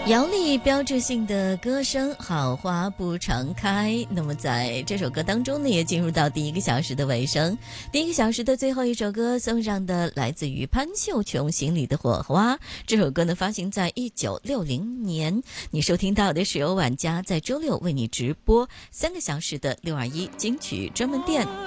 姚丽标志性的歌声好花不常开，那么在这首歌当中呢，也进入到第一个小时的尾声。第一个小时的最后一首歌送上的来自于潘秀琼心里的火花，这首歌呢发行在1960年。你收听到的是由晚家在周六为你直播3个小时的621金曲专门店。